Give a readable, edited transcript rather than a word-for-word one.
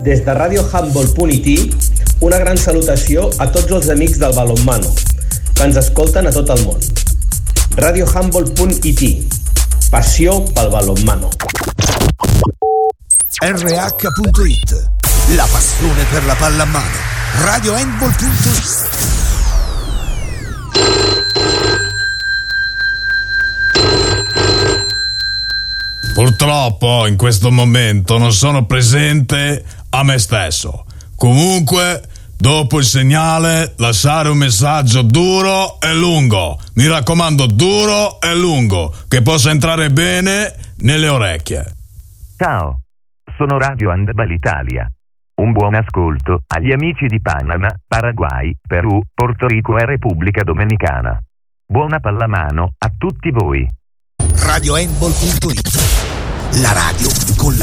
Des de radiohandball.it, una gran salutació a tots els amics del balonmano, que ens escolten a tot el món. radiohandball.it, passió pel balonmano. RH.it, la passione per la pallamano. radiohandball.it. Purtroppo in questo momento non sono presente a me stesso. Comunque, dopo il segnale, lasciare un messaggio duro e lungo. Mi raccomando, duro e lungo, che possa entrare bene nelle orecchie. Ciao, sono Radio Handball Italia. Un buon ascolto agli amici di Panama, Paraguay, Perù, Porto Rico e Repubblica Dominicana. Buona pallamano a tutti voi. radiohandball.it, la radio con la